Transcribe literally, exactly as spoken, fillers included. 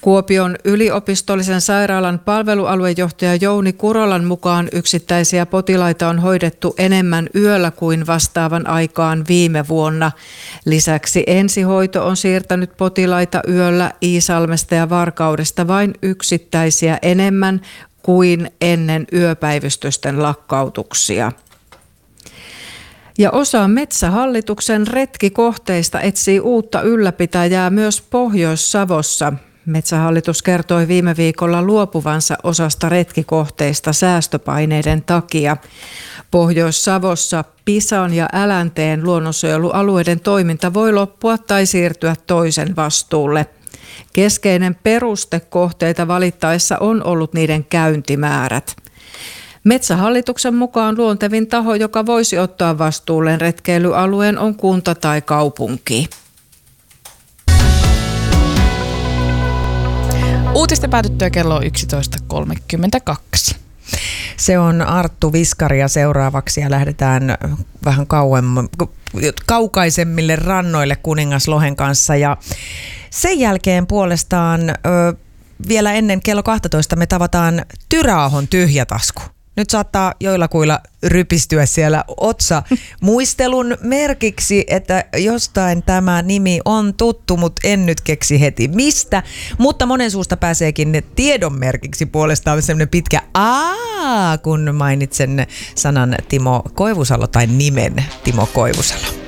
Kuopion yliopistollisen sairaalan palvelualuejohtaja Jouni Kurolan mukaan yksittäisiä potilaita on hoidettu enemmän yöllä kuin vastaavan aikaan viime vuonna. Lisäksi ensihoito on siirtänyt potilaita yöllä Iisalmesta ja Varkaudesta vain yksittäisiä enemmän kuin ennen yöpäivystysten lakkautuksia. Ja osa Metsähallituksen retkikohteista etsii uutta ylläpitäjää myös Pohjois-Savossa. Metsähallitus kertoi viime viikolla luopuvansa osasta retkikohteista säästöpaineiden takia. Pohjois-Savossa Pisan ja Älänteen luonnonsuojelualueiden toiminta voi loppua tai siirtyä toisen vastuulle. Keskeinen peruste kohteita valittaessa on ollut niiden käyntimäärät. Metsähallituksen mukaan luontevin taho, joka voisi ottaa vastuulleen retkeilyalueen, on kunta tai kaupunki. Uutisten päätyttyä kello yksitoista kolmekymmentäkaksi. Se on Arttu Viskari ja seuraavaksi ja lähdetään vähän kauemmin, kaukaisemmille rannoille Kuningaslohen kanssa. Ja sen jälkeen puolestaan ö, vielä ennen kello kaksitoista me tavataan Tyräahon tyhjätasku. Nyt saattaa joillakuilla rypistyä siellä otsa muistelun merkiksi, että jostain tämä nimi on tuttu, mutta en nyt keksi heti mistä. Mutta monen suusta pääseekin tiedon merkiksi puolestaan sellainen pitkä aa, kun mainitsen sanan Timo Koivusalo tai nimen Timo Koivusalo.